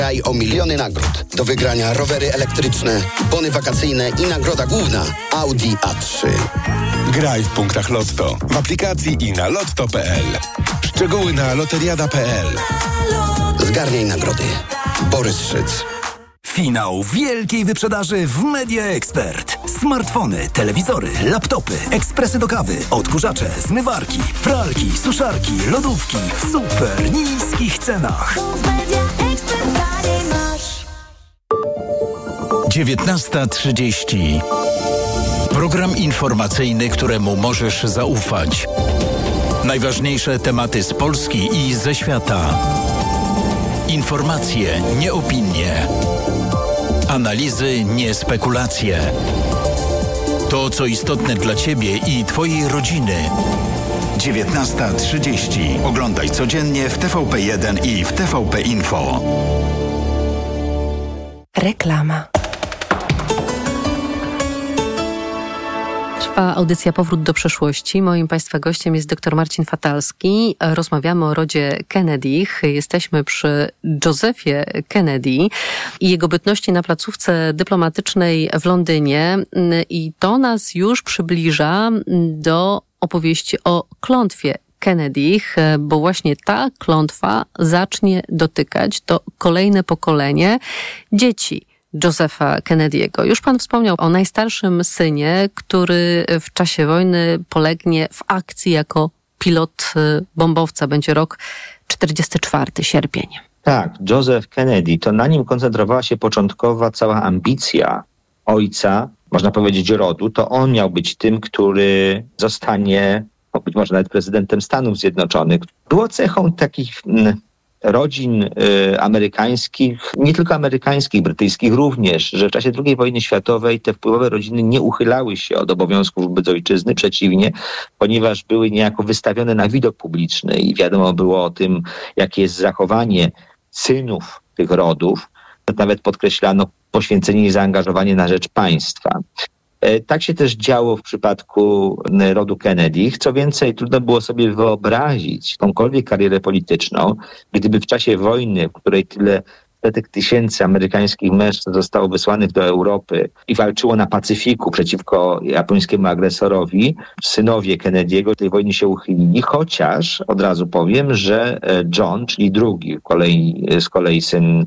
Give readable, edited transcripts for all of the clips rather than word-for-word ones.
Graj o miliony nagród. Do wygrania rowery elektryczne, bony wakacyjne i nagroda główna Audi A3. Graj w punktach Lotto, w aplikacji i na lotto.pl. Szczegóły na loteriada.pl. Zgarniaj nagrody. Borys Szyc. Finał wielkiej wyprzedaży w Media Expert. Smartfony, telewizory, laptopy, ekspresy do kawy, odkurzacze, zmywarki, pralki, suszarki, lodówki w super niskich cenach. 19:30. Program informacyjny, któremu możesz zaufać. Najważniejsze tematy z Polski i ze świata. Informacje, nie opinie. Analizy, nie spekulacje. To, co istotne dla Ciebie i Twojej rodziny. 19:30. Oglądaj codziennie w TVP1 i w TVP Info. Reklama. Trwa audycja Powrót do przeszłości. Moim Państwa gościem jest dr Marcin Fatalski. Rozmawiamy o rodzie Kennedych. Jesteśmy przy Josephie Kennedy i jego bytności na placówce dyplomatycznej w Londynie. I to nas już przybliża do opowieści o klątwie Kennedych, bo właśnie ta klątwa zacznie dotykać to kolejne pokolenie dzieci Josepha Kennedy'ego. Już pan wspomniał o najstarszym synie, który w czasie wojny polegnie w akcji jako pilot bombowca. Będzie rok 44, sierpień. Tak, Joseph Kennedy, to na nim koncentrowała się początkowa cała ambicja ojca, można powiedzieć rodu. To on miał być tym, który zostanie, być może nawet prezydentem Stanów Zjednoczonych. Było cechą takich rodzin amerykańskich, nie tylko amerykańskich, brytyjskich również, że w czasie II wojny światowej te wpływowe rodziny nie uchylały się od obowiązków wobec ojczyzny, przeciwnie, ponieważ były niejako wystawione na widok publiczny i wiadomo było o tym, jakie jest zachowanie synów tych rodów. Nawet podkreślano poświęcenie i zaangażowanie na rzecz państwa. Tak się też działo w przypadku rodu Kennedy. Co więcej, trudno było sobie wyobrazić jakąkolwiek karierę polityczną, gdyby w czasie wojny, w której tyle setek tysięcy amerykańskich mężczyzn zostało wysłanych do Europy i walczyło na Pacyfiku przeciwko japońskiemu agresorowi, synowie Kennedy'ego tej wojny się uchylili, chociaż od razu powiem, że John, czyli drugi z kolei syn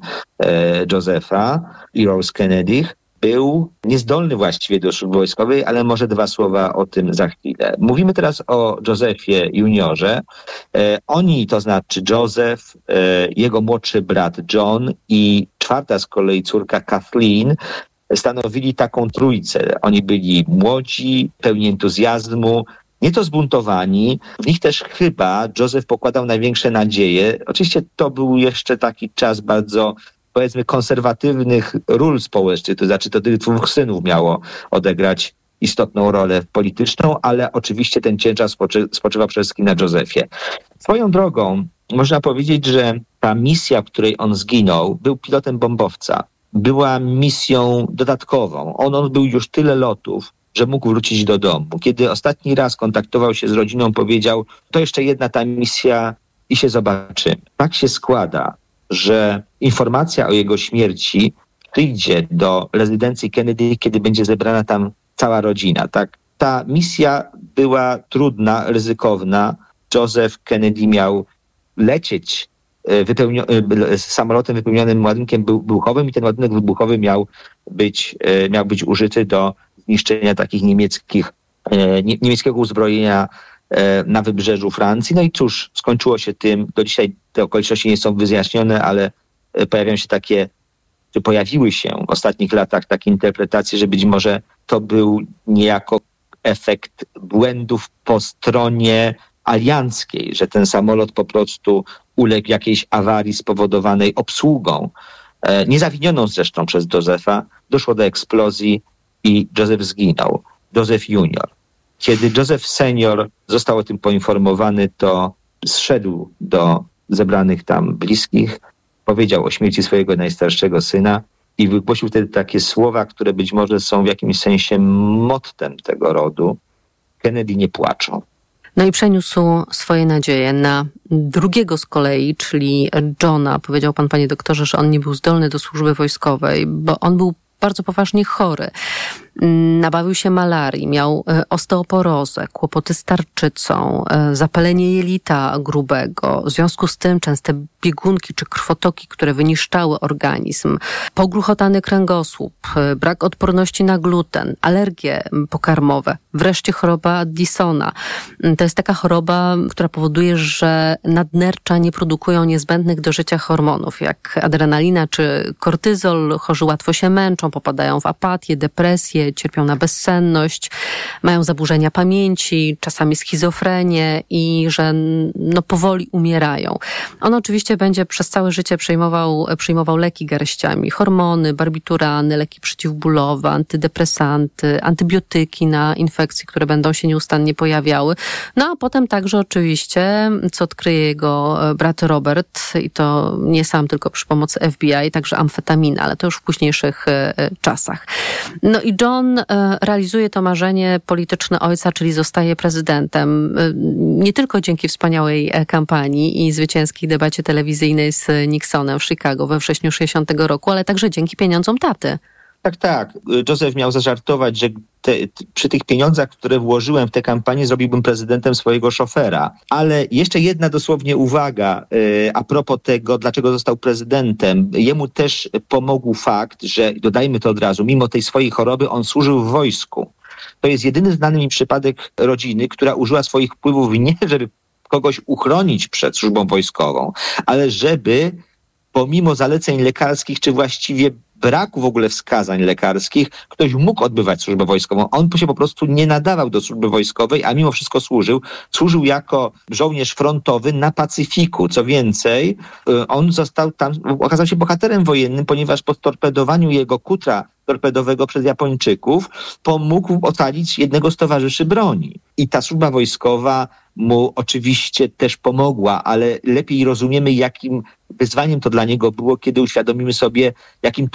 Josepha i Rose Kennedy, był niezdolny właściwie do służby wojskowej, ale może dwa słowa o tym za chwilę. Mówimy teraz o Josephie juniorze. Oni, to znaczy Joseph, jego młodszy brat John i czwarta z kolei córka Kathleen, stanowili taką trójcę. Oni byli młodzi, pełni entuzjazmu, nieco zbuntowani. W nich też chyba Joseph pokładał największe nadzieje. Oczywiście to był jeszcze taki czas bardzo, powiedzmy, konserwatywnych ról społecznych, to znaczy to tych dwóch synów miało odegrać istotną rolę polityczną, ale oczywiście ten ciężar spoczywał przede wszystkim na Josephie. Swoją drogą można powiedzieć, że ta misja, w której on zginął, był pilotem bombowca. Była misją dodatkową. On odbył już tyle lotów, że mógł wrócić do domu. Kiedy ostatni raz kontaktował się z rodziną, powiedział, to jeszcze jedna ta misja i się zobaczymy. Tak się składa, że informacja o jego śmierci przyjdzie do rezydencji Kennedy, kiedy będzie zebrana tam cała rodzina. Tak? Ta misja była trudna, ryzykowna. Joseph Kennedy miał lecieć samolotem wypełnionym ładunkiem wybuchowym i ten ładunek wybuchowy miał być użyty do zniszczenia takich niemieckiego uzbrojenia na wybrzeżu Francji. No i cóż, skończyło się tym. Do dzisiaj te okoliczności nie są wyjaśnione, ale pojawiły się w ostatnich latach takie interpretacje, że być może to był niejako efekt błędów po stronie alianckiej, że ten samolot po prostu uległ jakiejś awarii spowodowanej obsługą, niezawinioną zresztą przez Josepha. Doszło do eksplozji i Joseph zginął. Joseph junior. Kiedy Joseph senior został o tym poinformowany, to zszedł do zebranych tam bliskich, powiedział o śmierci swojego najstarszego syna i wygłosił wtedy takie słowa, które być może są w jakimś sensie mottem tego rodu. Kennedy nie płaczą. No i przeniósł swoje nadzieje na drugiego z kolei, czyli Johna. Powiedział pan, panie doktorze, że on nie był zdolny do służby wojskowej, bo on był bardzo poważnie chory. Nabawił się malarii, miał osteoporozę, kłopoty z tarczycą, zapalenie jelita grubego. W związku z tym częste biegunki czy krwotoki, które wyniszczały organizm, pogruchotany kręgosłup, brak odporności na gluten, alergie pokarmowe, wreszcie choroba Addisona. To jest taka choroba, która powoduje, że nadnercza nie produkują niezbędnych do życia hormonów, jak adrenalina czy kortyzol. Chorzy łatwo się męczą, popadają w apatię, depresję, cierpią na bezsenność, mają zaburzenia pamięci, czasami schizofrenię i że powoli umierają. On oczywiście będzie przez całe życie przyjmował leki garściami, hormony, barbiturany, leki przeciwbólowe, antydepresanty, antybiotyki na infekcje, które będą się nieustannie pojawiały. No a potem także oczywiście, co odkryje jego brat Robert, i to nie sam, tylko przy pomocy FBI, także amfetamina, ale to już w późniejszych czasach. No i John realizuje to marzenie polityczne ojca, czyli zostaje prezydentem. Nie tylko dzięki wspaniałej kampanii i zwycięskiej debacie telewizyjnej z Nixonem w Chicago we wrześniu 60 roku, ale także dzięki pieniądzom taty. Tak. Józef miał zażartować, że przy tych pieniądzach, które włożyłem w tę kampanię, zrobiłbym prezydentem swojego szofera. Ale jeszcze jedna dosłownie uwaga a propos tego, dlaczego został prezydentem. Jemu też pomógł fakt, że, dodajmy to od razu, mimo tej swojej choroby on służył w wojsku. To jest jedyny znany mi przypadek rodziny, która użyła swoich wpływów nie, żeby kogoś uchronić przed służbą wojskową, ale żeby pomimo zaleceń lekarskich, czy właściwie braku w ogóle wskazań lekarskich, ktoś mógł odbywać służbę wojskową. On się po prostu nie nadawał do służby wojskowej, a mimo wszystko służył jako żołnierz frontowy na Pacyfiku. Co więcej, on okazał się bohaterem wojennym, ponieważ po storpedowaniu jego kutra torpedowego przez Japończyków pomógł ocalić jednego z towarzyszy broni. I ta służba wojskowa mu oczywiście też pomogła, ale lepiej rozumiemy, jakim wyzwaniem to dla niego było, kiedy uświadomimy sobie, jakimi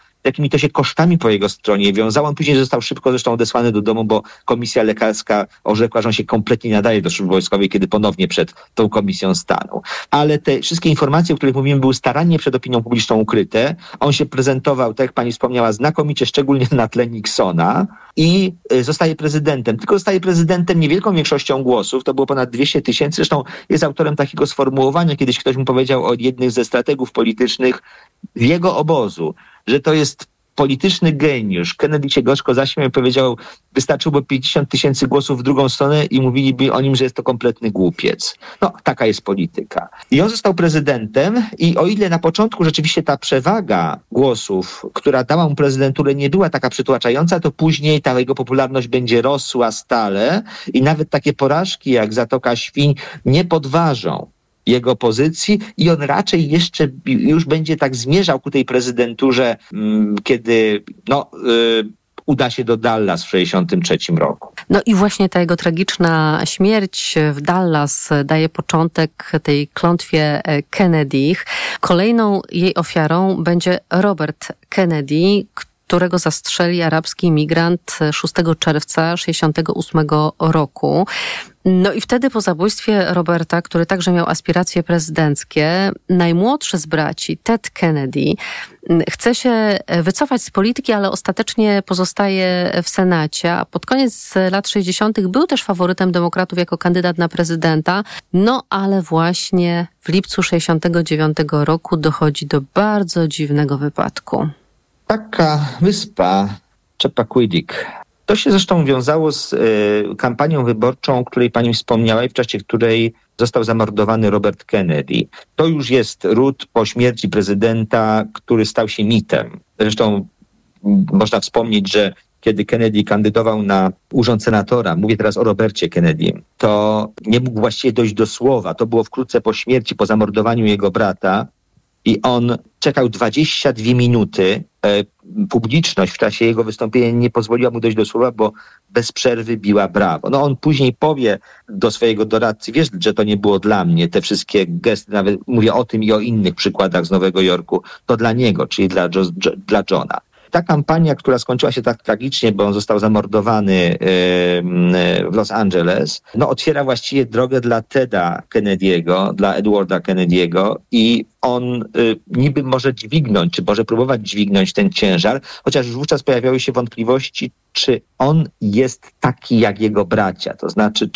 to się kosztami po jego stronie wiązało. On później został szybko zresztą odesłany do domu, bo komisja lekarska orzekła, że on się kompletnie nie nadaje do służby wojskowej, kiedy ponownie przed tą komisją stanął. Ale te wszystkie informacje, o których mówimy, były starannie przed opinią publiczną ukryte. On się prezentował, tak jak pani wspomniała, znakomicie, szczególnie na tle Nixona i zostaje prezydentem. Tylko zostaje prezydentem niewielką większością głosów, to było ponad 200 000. Zresztą jest autorem takiego sformułowania, kiedyś ktoś mu powiedział od jednych ze strategów politycznych w jego obozu, że to jest polityczny geniusz. Kennedy się gorzko zaśmiał i powiedział, wystarczyłoby 50 000 głosów w drugą stronę i mówiliby o nim, że jest to kompletny głupiec. No, taka jest polityka. I on został prezydentem i o ile na początku rzeczywiście ta przewaga głosów, która dała mu prezydenturę, nie była taka przytłaczająca, to później ta jego popularność będzie rosła stale i nawet takie porażki jak Zatoka Świń nie podważą jego pozycji i on raczej jeszcze już będzie tak zmierzał ku tej prezydenturze, kiedy uda się do Dallas w 1963 roku. No i właśnie ta jego tragiczna śmierć w Dallas daje początek tej klątwie Kennedych. Kolejną jej ofiarą będzie Robert Kennedy, którego zastrzeli arabski imigrant 6 czerwca 1968 roku. No i wtedy po zabójstwie Roberta, który także miał aspiracje prezydenckie, najmłodszy z braci, Ted Kennedy, chce się wycofać z polityki, ale ostatecznie pozostaje w Senacie, a pod koniec lat 60. był też faworytem demokratów jako kandydat na prezydenta, no ale właśnie w lipcu 69 roku dochodzi do bardzo dziwnego wypadku. Taka wyspa, Chappaquiddick. To się zresztą wiązało z kampanią wyborczą, o której pani wspomniała i w czasie której został zamordowany Robert Kennedy. To już jest ród po śmierci prezydenta, który stał się mitem. Zresztą można wspomnieć, że kiedy Kennedy kandydował na urząd senatora, mówię teraz o Robercie Kennedym, to nie mógł właściwie dojść do słowa. To było wkrótce po śmierci, po zamordowaniu jego brata. I on czekał 22 minuty. Publiczność w czasie jego wystąpienia nie pozwoliła mu dojść do słowa, bo bez przerwy biła brawo. No on później powie do swojego doradcy, wiesz, że to nie było dla mnie, te wszystkie gesty, nawet mówię o tym i o innych przykładach z Nowego Jorku, to dla niego, czyli dla Johna. ta kampania, która skończyła się tak tragicznie, bo on został zamordowany w Los Angeles, otwiera właściwie drogę dla Teda Kennedy'ego, dla Edwarda Kennedy'ego i on niby może dźwignąć, czy może próbować dźwignąć ten ciężar, chociaż już wówczas pojawiały się wątpliwości, czy on jest taki jak jego bracia. To znaczy,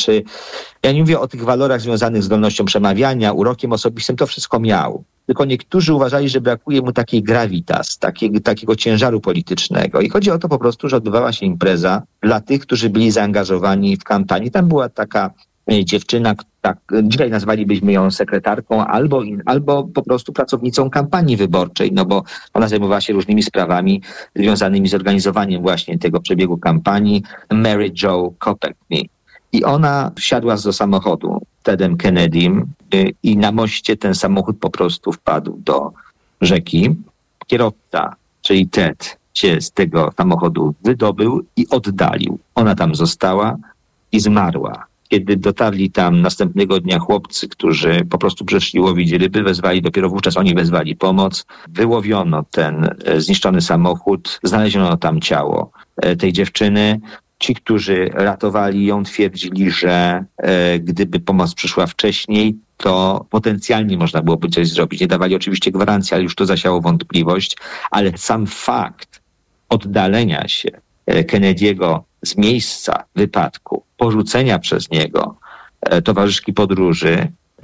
ja nie mówię o tych walorach związanych z zdolnością przemawiania, urokiem osobistym, to wszystko miał. Tylko niektórzy uważali, że brakuje mu takiej gravitas, takiego ciężaru politycznego. I chodzi o to po prostu, że odbywała się impreza dla tych, którzy byli zaangażowani w kampanii. Tam była taka dziewczyna, dzisiaj nazwalibyśmy ją sekretarką albo po prostu pracownicą kampanii wyborczej, bo ona zajmowała się różnymi sprawami związanymi z organizowaniem właśnie tego przebiegu kampanii, Mary Jo Kopechne. I ona wsiadła do samochodu Tedem Kennedym i na moście ten samochód po prostu wpadł do rzeki. Kierowca, czyli Ted, się z tego samochodu wydobył i oddalił. Ona tam została i zmarła. Kiedy dotarli tam następnego dnia chłopcy, którzy po prostu przyszli łowić ryby, dopiero wówczas oni wezwali pomoc. Wyłowiono ten zniszczony samochód, znaleziono tam ciało tej dziewczyny. Ci, którzy ratowali ją, twierdzili, że gdyby pomoc przyszła wcześniej, to potencjalnie można byłoby coś zrobić. Nie dawali oczywiście gwarancji, ale już to zasiało wątpliwość. Ale sam fakt oddalenia się Kennedy'ego z miejsca wypadku, porzucenia przez niego towarzyszki podróży,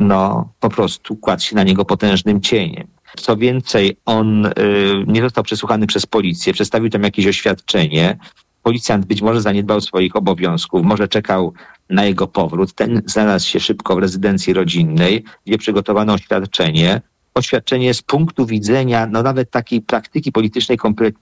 po prostu kładł się na niego potężnym cieniem. Co więcej, on nie został przesłuchany przez policję, przedstawił tam jakieś oświadczenie. Policjant być może zaniedbał swoich obowiązków, może czekał na jego powrót. Ten znalazł się szybko w rezydencji rodzinnej, gdzie przygotowano oświadczenie. Oświadczenie z punktu widzenia nawet takiej praktyki politycznej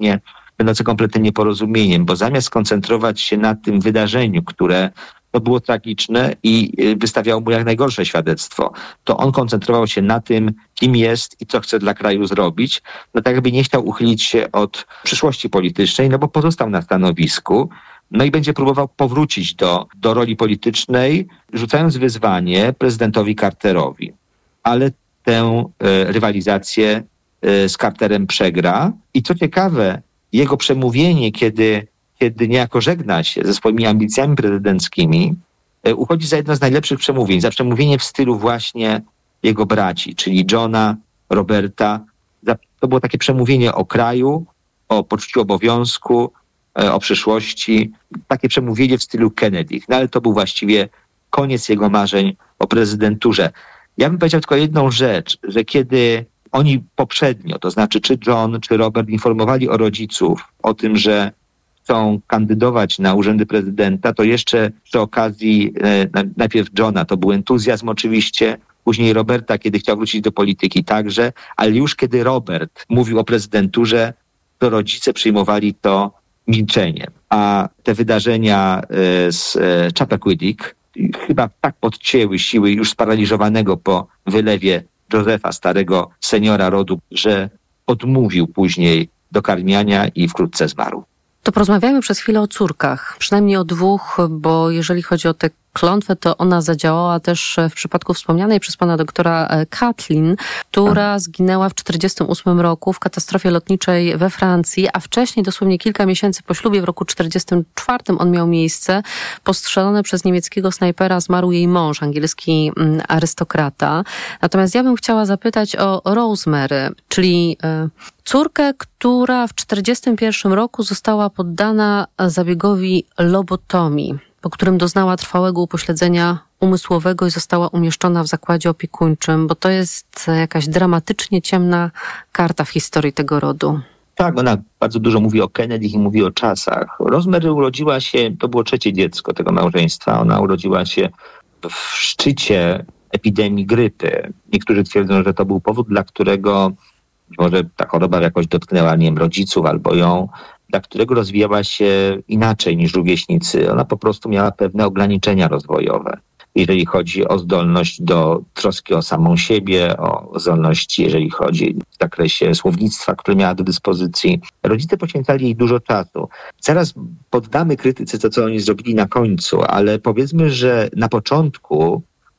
będące kompletnym nieporozumieniem, bo zamiast skoncentrować się na tym wydarzeniu, które było tragiczne i wystawiało mu jak najgorsze świadectwo, to on koncentrował się na tym, kim jest i co chce dla kraju zrobić. Tak jakby nie chciał uchylić się od przyszłości politycznej, bo pozostał na stanowisku, i będzie próbował powrócić do roli politycznej, rzucając wyzwanie prezydentowi Carterowi. Ale tę rywalizację z Carterem przegra. I co ciekawe, jego przemówienie, kiedy niejako żegna się ze swoimi ambicjami prezydenckimi, uchodzi za jedno z najlepszych przemówień, za przemówienie w stylu właśnie jego braci, czyli Johna, Roberta. To było takie przemówienie o kraju, o poczuciu obowiązku, o przyszłości. Takie przemówienie w stylu Kennedy. Ale to był właściwie koniec jego marzeń o prezydenturze. Ja bym powiedział tylko jedną rzecz, że kiedy oni poprzednio, to znaczy czy John, czy Robert informowali rodziców o tym, że chcą kandydować na urzędy prezydenta, to jeszcze przy okazji najpierw Johna to był entuzjazm oczywiście, później Roberta, kiedy chciał wrócić do polityki także, ale już kiedy Robert mówił o prezydenturze, to rodzice przyjmowali to milczeniem. A te wydarzenia z Chappaquiddick chyba tak podcięły siły już sparaliżowanego po wylewie Josepha, starego seniora rodu, że odmówił później dokarmiania i wkrótce zmarł. To porozmawiamy przez chwilę o córkach, przynajmniej o dwóch, bo jeżeli chodzi o tę klątwę, to ona zadziałała też w przypadku wspomnianej przez pana doktora Kathleen, która zginęła w 1948 roku w katastrofie lotniczej we Francji, a wcześniej, dosłownie kilka miesięcy po ślubie, w roku 1944 on miał miejsce. Postrzelony przez niemieckiego snajpera zmarł jej mąż, angielski arystokrata. Natomiast ja bym chciała zapytać o Rosemary, czyli córkę, która w 1941 roku została poddana zabiegowi lobotomii, po którym doznała trwałego upośledzenia umysłowego i została umieszczona w zakładzie opiekuńczym, bo to jest jakaś dramatycznie ciemna karta w historii tego rodu. Tak, ona bardzo dużo mówi o Kennedy i mówi o czasach. Rosemary urodziła się, to było trzecie dziecko tego małżeństwa, ona urodziła się w szczycie epidemii grypy. Niektórzy twierdzą, że to był powód, dla którego może ta choroba jakoś dotknęła, rodziców albo ją, dla którego rozwijała się inaczej niż rówieśnicy. Ona po prostu miała pewne ograniczenia rozwojowe, jeżeli chodzi o zdolność do troski o samą siebie, o zdolności, jeżeli chodzi w zakresie słownictwa, które miała do dyspozycji. Rodzice poświęcali jej dużo czasu. Zaraz poddamy krytyce to, co oni zrobili na końcu, ale powiedzmy, że na początku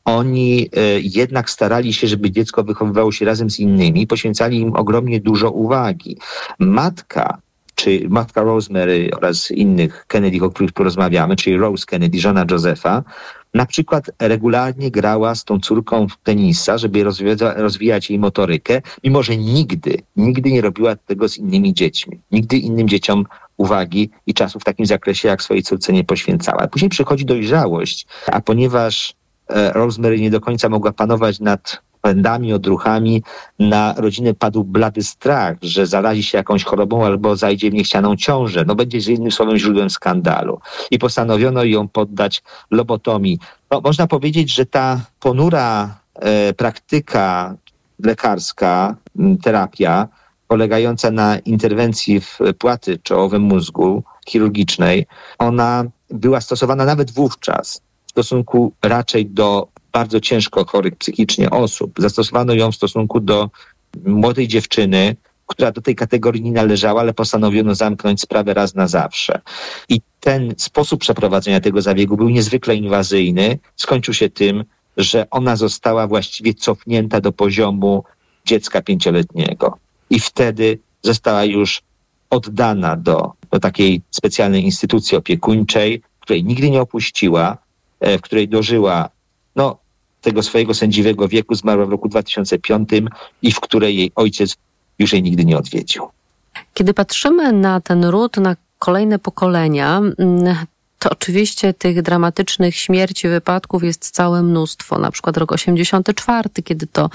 oni jednak starali się, żeby dziecko wychowywało się razem z innymi, poświęcali im ogromnie dużo uwagi. Matka czy matka Rosemary oraz innych Kennedy, o których tu rozmawiamy, czyli Rose Kennedy, żona Josepha, na przykład regularnie grała z tą córką w tenisa, żeby rozwijać jej motorykę, mimo że nigdy nie robiła tego z innymi dziećmi. Nigdy innym dzieciom uwagi i czasu w takim zakresie jak swojej córce nie poświęcała. Później przychodzi dojrzałość, a ponieważ Rosemary nie do końca mogła panować nad pędami, odruchami, na rodzinę padł blady strach, że zarazi się jakąś chorobą albo zajdzie w niechcianą ciążę. Będzie jednym słowem źródłem skandalu. I postanowiono ją poddać lobotomii. Można powiedzieć, że ta ponura praktyka lekarska, terapia, polegająca na interwencji w płaty czołowe mózgu chirurgicznej, ona była stosowana nawet wówczas w stosunku raczej do bardzo ciężko chorych psychicznie osób. Zastosowano ją w stosunku do młodej dziewczyny, która do tej kategorii nie należała, ale postanowiono zamknąć sprawę raz na zawsze. I ten sposób przeprowadzenia tego zabiegu był niezwykle inwazyjny. Skończył się tym, że ona została właściwie cofnięta do poziomu dziecka 5-letniego. I wtedy została już oddana do takiej specjalnej instytucji opiekuńczej, której nigdy nie opuściła, w której dożyła tego swojego sędziwego wieku, zmarła w roku 2005 i w której jej ojciec już jej nigdy nie odwiedził. Kiedy patrzymy na ten ród, na kolejne pokolenia, to oczywiście tych dramatycznych śmierci, wypadków jest całe mnóstwo. Na przykład rok 84, kiedy to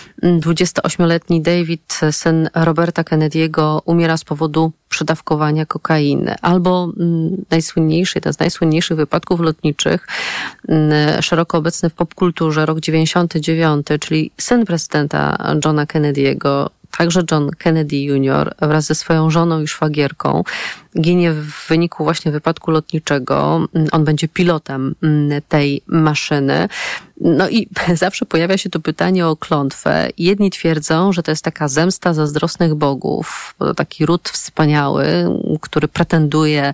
28-letni David, syn Roberta Kennedy'ego, umiera z powodu przedawkowania kokainy. Albo najsłynniejszy, jeden z najsłynniejszych wypadków lotniczych, szeroko obecny w popkulturze, rok 99, czyli syn prezydenta Johna Kennedy'ego, także John Kennedy Jr. wraz ze swoją żoną i szwagierką ginie w wyniku właśnie wypadku lotniczego. On będzie pilotem tej maszyny. I zawsze pojawia się tu pytanie o klątwę. Jedni twierdzą, że to jest taka zemsta zazdrosnych bogów. To taki ród wspaniały, który pretenduje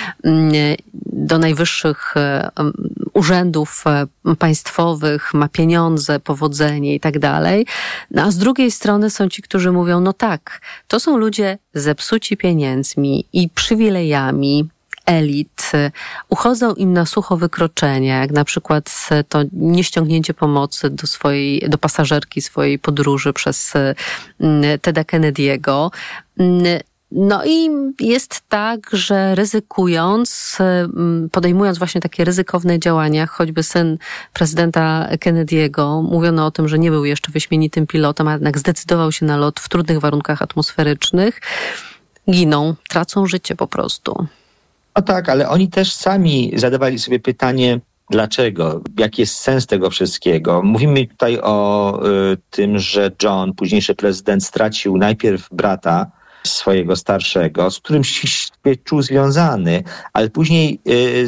do najwyższych urzędów państwowych, ma pieniądze, powodzenie i tak dalej. A z drugiej strony są ci, którzy mówią, tak, to są ludzie zepsuci pieniędzmi i przywilejami elit, uchodzą im na sucho wykroczenia, jak na przykład to nieściągnięcie pomocy do pasażerki swojej podróży przez Teda Kennedy'ego. I jest tak, że ryzykując, podejmując właśnie takie ryzykowne działania, choćby syn prezydenta Kennedy'ego, mówiono o tym, że nie był jeszcze wyśmienitym pilotem, a jednak zdecydował się na lot w trudnych warunkach atmosferycznych, giną, tracą życie po prostu. Tak, ale oni też sami zadawali sobie pytanie, dlaczego? Jaki jest sens tego wszystkiego? Mówimy tutaj o tym, że John, późniejszy prezydent, stracił najpierw brata swojego starszego, z którym się czuł związany, ale później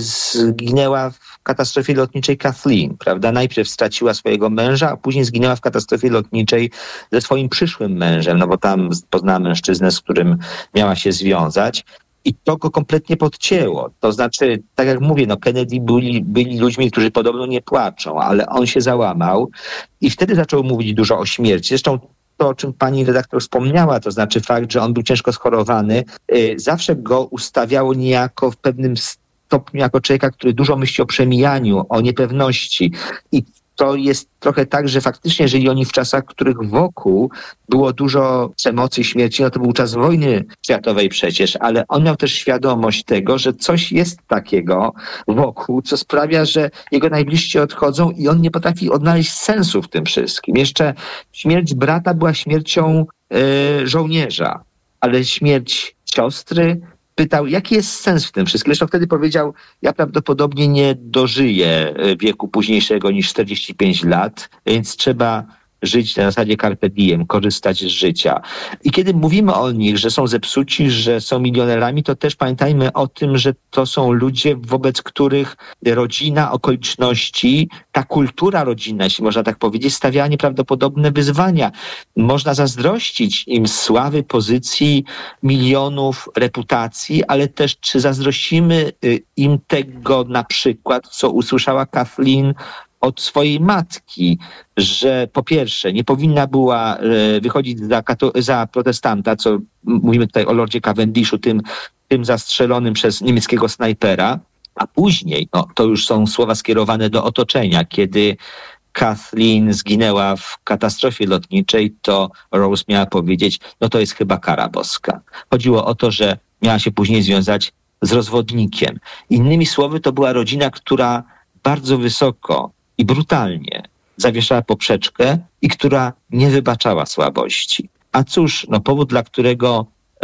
zginęła w katastrofie lotniczej Kathleen, prawda? Najpierw straciła swojego męża, a później zginęła w katastrofie lotniczej ze swoim przyszłym mężem, bo tam poznała mężczyznę, z którym miała się związać. I to go kompletnie podcięło. To znaczy, tak jak mówię, Kennedy byli ludźmi, którzy podobno nie płaczą, ale on się załamał i wtedy zaczął mówić dużo o śmierci. Zresztą to, o czym pani redaktor wspomniała, to znaczy fakt, że on był ciężko schorowany, zawsze go ustawiało niejako w pewnym stopniu jako człowieka, który dużo myśli o przemijaniu, o niepewności. I to jest trochę tak, że faktycznie żyli oni w czasach, w których wokół było dużo przemocy i śmierci. To był czas wojny światowej przecież, ale on miał też świadomość tego, że coś jest takiego wokół, co sprawia, że jego najbliżsi odchodzą i on nie potrafi odnaleźć sensu w tym wszystkim. Jeszcze śmierć brata była śmiercią żołnierza, ale śmierć siostry, pytał, jaki jest sens w tym wszystkim. Zresztą wtedy powiedział, ja prawdopodobnie nie dożyję wieku późniejszego niż 45 lat, więc trzeba żyć na zasadzie carpe diem, korzystać z życia. I kiedy mówimy o nich, że są zepsuci, że są milionerami, to też pamiętajmy o tym, że to są ludzie, wobec których rodzina, okoliczności, ta kultura rodzinna, jeśli można tak powiedzieć, stawiała nieprawdopodobne wyzwania. Można zazdrościć im sławy, pozycji, milionów, reputacji, ale też czy zazdrościmy im tego na przykład, co usłyszała Kathleen od swojej matki, że po pierwsze nie powinna była wychodzić za protestanta, co mówimy tutaj o lordzie Cavendishu, tym zastrzelonym przez niemieckiego snajpera, a później, to już są słowa skierowane do otoczenia, kiedy Kathleen zginęła w katastrofie lotniczej, to Rose miała powiedzieć, to jest chyba kara boska. Chodziło o to, że miała się później związać z rozwodnikiem. Innymi słowy, to była rodzina, która bardzo wysoko i brutalnie zawieszała poprzeczkę i która nie wybaczała słabości. A cóż, powód, dla którego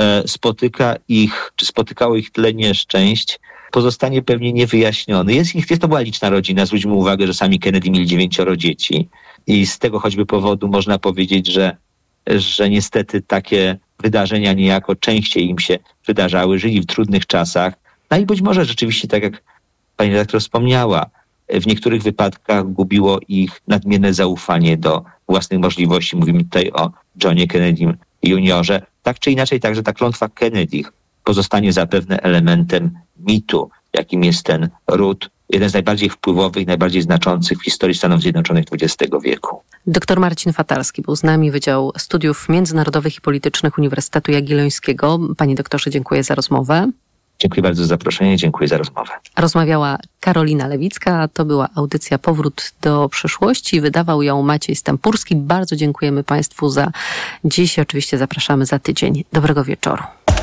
spotykało ich tyle nieszczęść, pozostanie pewnie niewyjaśniony. To była liczna rodzina. Zwróćmy uwagę, że sami Kennedy mieli 9 dzieci i z tego choćby powodu można powiedzieć, że niestety takie wydarzenia niejako częściej im się wydarzały, żyli w trudnych czasach. I być może rzeczywiście, tak jak pani redaktor wspomniała, w niektórych wypadkach gubiło ich nadmierne zaufanie do własnych możliwości. Mówimy tutaj o Johnie Kennedym juniorze. Tak czy inaczej, także ta klątwa Kennedy pozostanie zapewne elementem mitu, jakim jest ten ród, jeden z najbardziej wpływowych, najbardziej znaczących w historii Stanów Zjednoczonych XX wieku. Dr Marcin Fatalski był z nami, Wydział Studiów Międzynarodowych i Politycznych Uniwersytetu Jagiellońskiego. Panie doktorze, dziękuję za rozmowę. Dziękuję bardzo za zaproszenie, dziękuję za rozmowę. Rozmawiała Karolina Lewicka, to była audycja Powrót do przyszłości. Wydawał ją Maciej Stempurski. Bardzo dziękujemy Państwu za dziś. Oczywiście zapraszamy za tydzień. Dobrego wieczoru.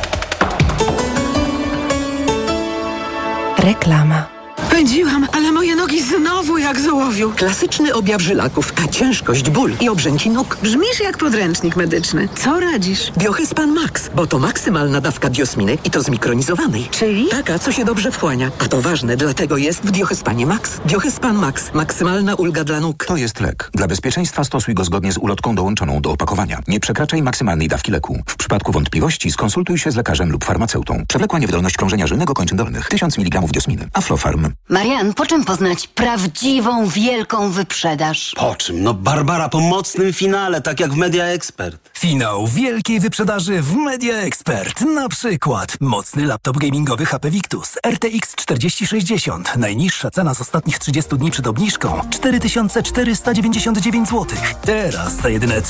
Reklama. Pędziłam, ale moje nogi znowu jak z ołowiu. Klasyczny objaw żylaków, a ciężkość, ból i obrzęki nóg. Brzmisz jak podręcznik medyczny. Co radzisz? Biohyspan Max, bo to maksymalna dawka biosminy i to zmikronizowanej. Czyli? Taka, co się dobrze wchłania. A to ważne, dlatego jest w Biohyspanie Max. Biohyspan Max. Maksymalna ulga dla nóg. To jest lek. Dla bezpieczeństwa stosuj go zgodnie z ulotką dołączoną do opakowania. Nie przekraczaj maksymalnej dawki leku. W przypadku wątpliwości skonsultuj się z lekarzem lub farmaceutą. Przewlekła niewydolność krążenia żylnego kończyn dolnych. 1000 mg biosminy. Aflofarm. Marian, po czym poznać prawdziwą, wielką wyprzedaż? Po czym? Barbara, po mocnym finale, tak jak w Media Expert. Finał wielkiej wyprzedaży w Media Expert. Na przykład mocny laptop gamingowy HP Victus RTX 4060. Najniższa cena z ostatnich 30 dni przed obniżką 4499 zł. Teraz za jedyne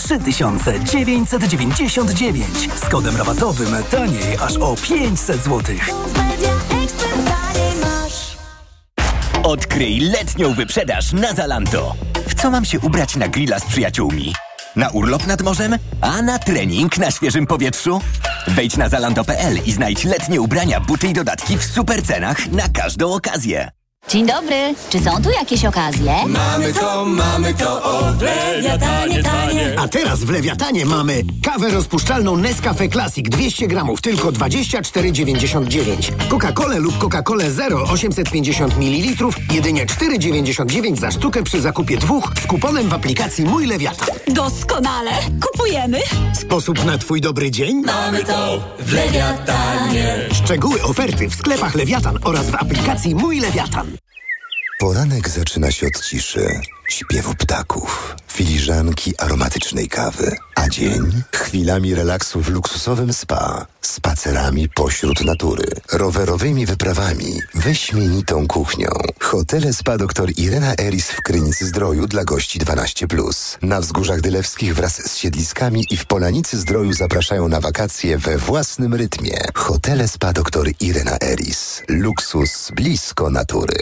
3999. Z kodem rabatowym taniej aż o 500 zł. Odkryj letnią wyprzedaż na Zalando. W co mam się ubrać na grilla z przyjaciółmi? Na urlop nad morzem? A na trening na świeżym powietrzu? Wejdź na zalando.pl i znajdź letnie ubrania, buty i dodatki w super cenach na każdą okazję. Dzień dobry, czy są tu jakieś okazje? Mamy to, o, w Lewiatanie tanie. A teraz w Lewiatanie mamy kawę rozpuszczalną Nescafe Classic 200 gramów, tylko 24,99. Coca-Colę lub Coca-Colę Zero 850 ml, jedynie 4,99 za sztukę przy zakupie 2 z kuponem w aplikacji Mój Lewiatan. Doskonale, kupujemy. Sposób na twój dobry dzień? Mamy to w Lewiatanie. Szczegóły oferty w sklepach Lewiatan oraz w aplikacji Mój Lewiatan. Poranek zaczyna się od ciszy, śpiewu ptaków, filiżanki aromatycznej kawy, a dzień chwilami relaksu w luksusowym spa, spacerami pośród natury, rowerowymi wyprawami, wyśmienitą kuchnią. Hotele Spa Dr Irena Eris w Krynicy-Zdroju dla gości 12+. Na Wzgórzach Dylewskich wraz z siedliskami i w Polanicy-Zdroju zapraszają na wakacje we własnym rytmie. Hotele Spa Dr Irena Eris. Luksus blisko natury.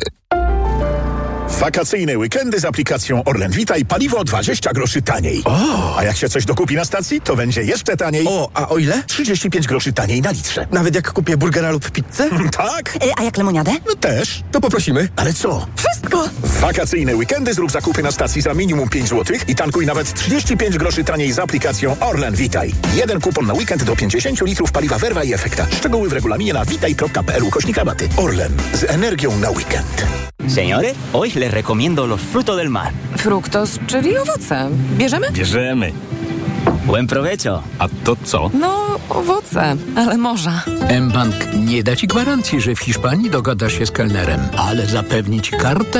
Wakacyjne weekendy z aplikacją Orlen Vitaj, paliwo 20 groszy taniej. O! A jak się coś dokupi na stacji, to będzie jeszcze taniej. O, a o ile? 35 groszy taniej na litrze. Nawet jak kupię burgera lub pizzę? Tak. A jak lemoniadę? No też. To poprosimy. Ale co? Wszystko. Wakacyjne weekendy zrób zakupy na stacji za minimum 5 zł i tankuj nawet 35 groszy taniej z aplikacją Orlen Vitaj. Jeden kupon na weekend do 50 litrów paliwa Verva i Efekta. Szczegóły w regulaminie na vitaj.pl/rabaty. Orlen. Z energią na weekend. Señores, hoy les recomiendo los frutos del mar. Fruktos, czyli owoce. Bierzemy? Bierzemy. Buen provecho. A to co? No, owoce, ale morza. mBank nie da ci gwarancji, że w Hiszpanii dogadasz się z kelnerem, ale zapewni ci kartę